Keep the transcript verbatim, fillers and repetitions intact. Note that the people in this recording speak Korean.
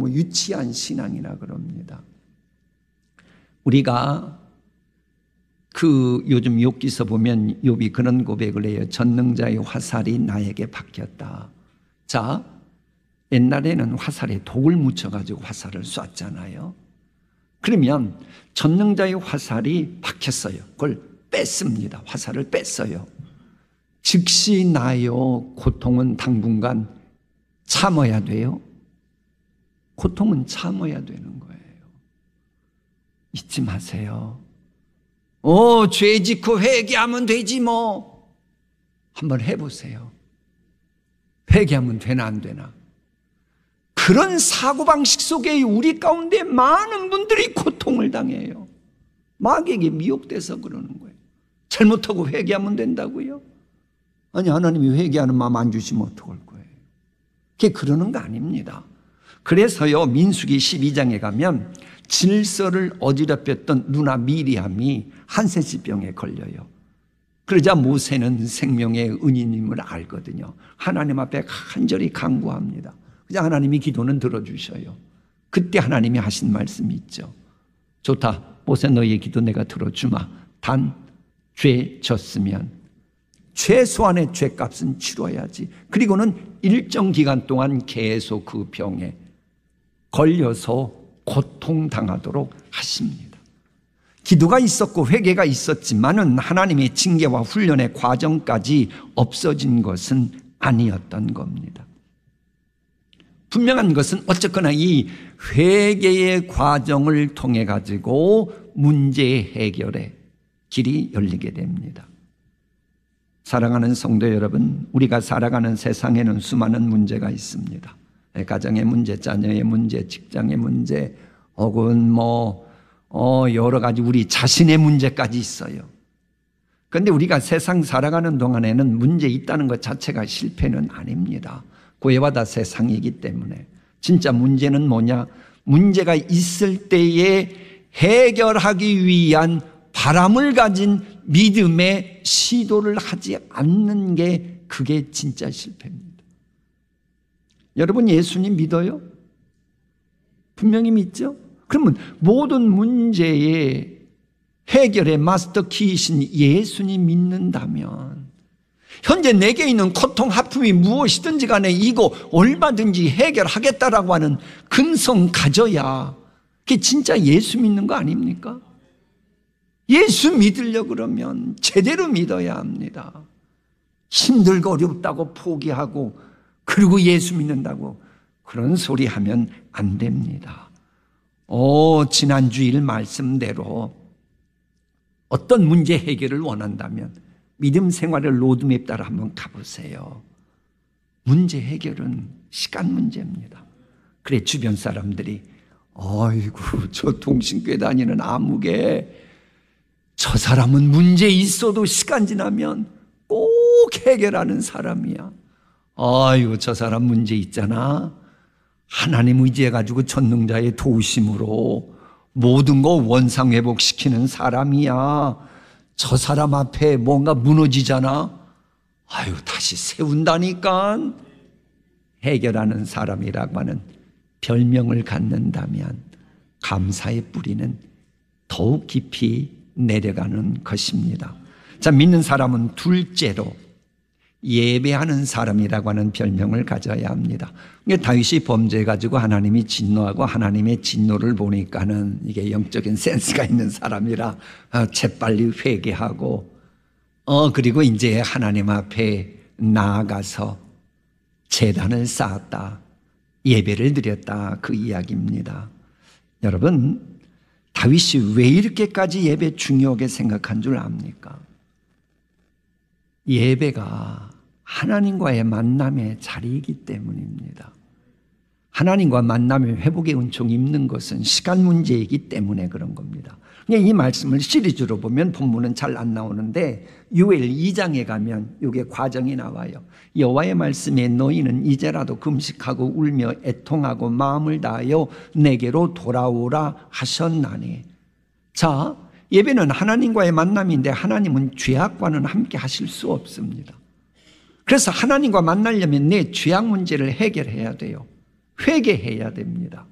너무 유치한 신앙이라 그럽니다. 우리가 그 요즘 욥기서 보면 욥이 그런 고백을 해요. 전능자의 화살이 나에게 박혔다. 자, 옛날에는 화살에 독을 묻혀가지고 화살을 쐈잖아요. 그러면 전능자의 화살이 박혔어요. 그걸 뺐습니다. 화살을 뺐어요. 즉시 나요. 고통은 당분간 참아야 돼요. 고통은 참아야 되는 거예요. 잊지 마세요. 오, 죄 짓고 회개하면 되지 뭐. 한번 해보세요. 회개하면 되나 안 되나. 그런 사고방식 속에 우리 가운데 많은 분들이 고통을 당해요. 마귀에게 미혹돼서 그러는 거예요. 잘못하고 회개하면 된다고요? 아니, 하나님이 회개하는 마음 안 주시면 어떡할 거예요? 그게 그러는 거 아닙니다. 그래서요, 민수기 십이 장에 가면 질서를 어지럽혔던 누나 미리암이 한세시병에 걸려요. 그러자 모세는 생명의 은인임을 알거든요. 하나님 앞에 간절히 간구합니다. 그냥 하나님이 기도는 들어주셔요. 그때 하나님이 하신 말씀이 있죠. 좋다, 모세 너희의 기도 내가 들어주마. 단 죄 졌으면 최소한의 죄값은 치러야지. 그리고는 일정 기간 동안 계속 그 병에 걸려서 고통당하도록 하십니다. 기도가 있었고 회개가 있었지만은 하나님의 징계와 훈련의 과정까지 없어진 것은 아니었던 겁니다. 분명한 것은 어쨌거나 이 회개의 과정을 통해 가지고 문제 해결의 길이 열리게 됩니다. 사랑하는 성도 여러분, 우리가 살아가는 세상에는 수많은 문제가 있습니다. 가정의 문제, 자녀의 문제, 직장의 문제, 혹은 뭐 어, 여러 가지 우리 자신의 문제까지 있어요. 그런데 우리가 세상 살아가는 동안에는 문제 있다는 것 자체가 실패는 아닙니다. 구애받아 세상이기 때문에. 진짜 문제는 뭐냐? 문제가 있을 때에 해결하기 위한 바람을 가진 믿음의 시도를 하지 않는 게 그게 진짜 실패입니다. 여러분, 예수님 믿어요? 분명히 믿죠? 그러면 모든 문제의 해결의 마스터 키이신 예수님 믿는다면 현재 내게 있는 고통, 아픔이 무엇이든지 간에 이거 얼마든지 해결하겠다라고 하는 근성 가져야 그게 진짜 예수 믿는 거 아닙니까? 예수 믿으려고 그러면 제대로 믿어야 합니다. 힘들고 어렵다고 포기하고 그리고 예수 믿는다고 그런 소리 하면 안 됩니다. 오, 지난주일 말씀대로 어떤 문제 해결을 원한다면 믿음 생활의 로드맵 따라 한번 가보세요. 문제 해결은 시간 문제입니다. 그래, 주변 사람들이 아이고 저 동신교회 다니는 아무개 저 사람은 문제 있어도 시간 지나면 꼭 해결하는 사람이야. 아이고 저 사람 문제 있잖아. 하나님 의지해가지고 전능자의 도우심으로 모든 거 원상회복시키는 사람이야. 저 사람 앞에 뭔가 무너지잖아. 아유 다시 세운다니까. 해결하는 사람이라고 하는 별명을 갖는다면 감사의 뿌리는 더욱 깊이 내려가는 것입니다. 자, 믿는 사람은 둘째로 예배하는 사람이라고 하는 별명을 가져야 합니다. 다윗이 범죄해가지고 하나님이 진노하고 하나님의 진노를 보니까는 이게 영적인 센스가 있는 사람이라 재빨리 회개하고 어 그리고 이제 하나님 앞에 나아가서 제단을 쌓았다, 예배를 드렸다, 그 이야기입니다. 여러분, 다윗이 왜 이렇게까지 예배 중요하게 생각한 줄 압니까? 예배가 하나님과의 만남의 자리이기 때문입니다. 하나님과 만남의 회복의 은총이 있는 것은 시간 문제이기 때문에 그런 겁니다. 이 말씀을 시리즈로 보면 본문은 잘 안 나오는데 요엘 이 장에 가면 이게 과정이 나와요. 여호와의 말씀에 너희는 이제라도 금식하고 울며 애통하고 마음을 다하여 내게로 돌아오라 하셨나니. 자, 예배는 하나님과의 만남인데 하나님은 죄악과는 함께 하실 수 없습니다. 그래서 하나님과 만나려면 내 죄악 문제를 해결해야 돼요. 회개해야 됩니다.